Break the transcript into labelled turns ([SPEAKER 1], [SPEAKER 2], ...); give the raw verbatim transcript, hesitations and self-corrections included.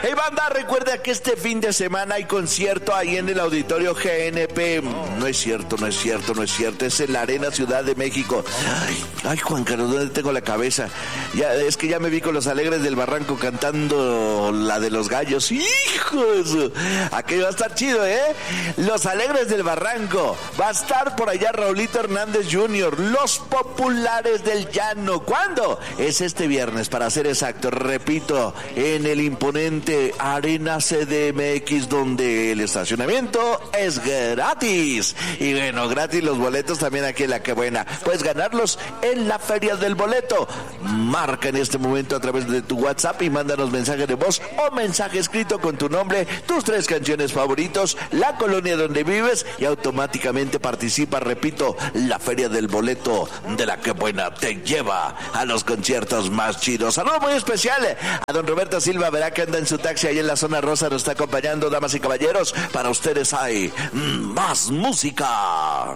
[SPEAKER 1] Hey, banda, recuerda que este fin de semana hay concierto ahí en el Auditorio G N P. No es cierto, no es cierto, no es cierto. Es en la Arena Ciudad de México. Ay, ay, Juan Carlos, ¿dónde tengo la cabeza? Ya, es que ya me vi con los Alegres del Barranco cantando la de los gallos. ¡Hijos! Aquello va a estar chido, ¿eh? Los Alegres del Barranco. Va a estar por allá Raulito Hernández junior Los Populares del Llano. ¿Cuándo? Es este viernes, para ser exacto. Repito, en el imponente Arena C D M X, donde el estacionamiento es gratis. Y bueno, gratis los boletos también aquí en La Que Buena. Puedes ganarlos en la Feria del Boleto. Marca en este momento a través de tu WhatsApp y mándanos mensaje de voz o mensaje escrito con tu nombre, tus tres canciones favoritos, la colonia donde vives y automáticamente participa. Repito, la Feria del Boleto de La Que Buena te lleva a los conciertos más chidos. Saludo muy especial a don Roberto Silva, verá que anda en su taxi ahí en la zona rosa, nos está acompañando. Damas y caballeros, para ustedes hay más música.